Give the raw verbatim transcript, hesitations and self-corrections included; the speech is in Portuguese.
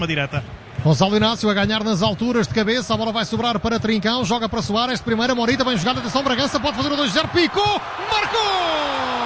Uma direta. Gonçalo Inácio a ganhar nas alturas de cabeça, a bola vai sobrar para Trincão, joga para Soares, primeira Morita, bem jogada, atenção, Bragança pode fazer o dois a zero, picou, marcou!